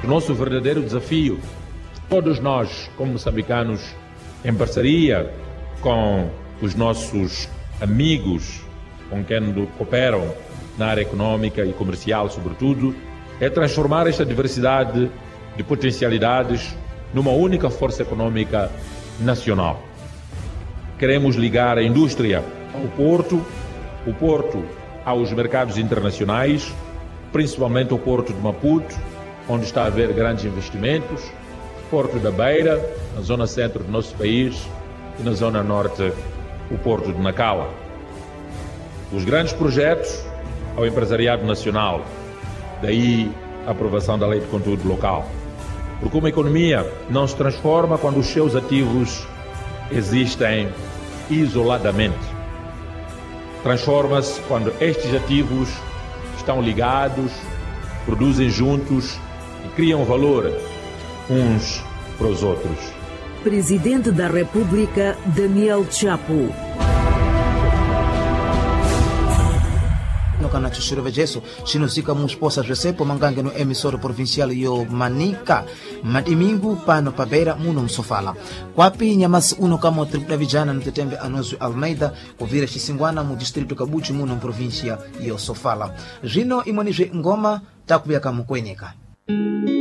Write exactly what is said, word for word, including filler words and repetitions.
O nosso verdadeiro desafio, todos nós, como moçambicanos, em parceria com os nossos amigos com quem cooperam na área econômica e comercial, sobretudo, é transformar esta diversidade de potencialidades numa única força econômica nacional. Queremos ligar a indústria ao porto, o porto aos mercados internacionais, principalmente o porto de Maputo, onde está a haver grandes investimentos, porto da Beira, na zona centro do nosso país, e na zona norte, o porto de Nacala. Os grandes projetos ao empresariado nacional, daí a aprovação da Lei de Conteúdo Local. Porque uma economia não se transforma quando os seus ativos existem isoladamente. Transforma-se quando estes ativos estão ligados, produzem juntos e criam valor uns para os outros. Presidente da República, Daniel Chapo. Kana chushiro jesu shinuzika musposa Josepo Mangange no emissora provincial yo Manica madimingu pano pabera muno msofala kwapi nyamasi uno kama tribu da vijana mtetembe Anozu Almeida kuvira Chisingwana mu distrito Kabuchi muno provincia yo Sofala jino imonije ngoma takubya kamukweneka.